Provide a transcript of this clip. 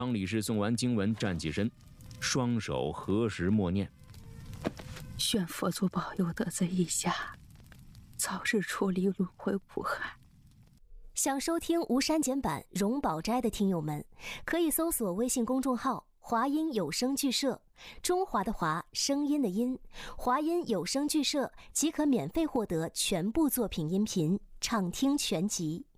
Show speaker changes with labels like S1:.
S1: 当李氏诵完经文，站起身，双手合十默念：
S2: 愿佛祖保佑得罪一家早日出离轮回苦海。
S3: 想收听无删减版荣宝斋的听友们，可以搜索微信公众号华音有声剧社，中华的华，声音的音，华音有声剧社即可免费获得全部作品音频，畅听全集。